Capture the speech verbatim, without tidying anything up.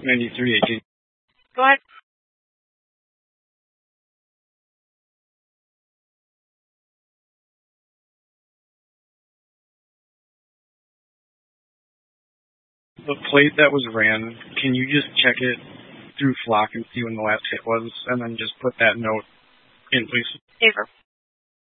ninety-three eighteen. Go ahead. The plate that was ran, can you just check it through Flock and see when the last hit was, and then just put that note in, please? Favor.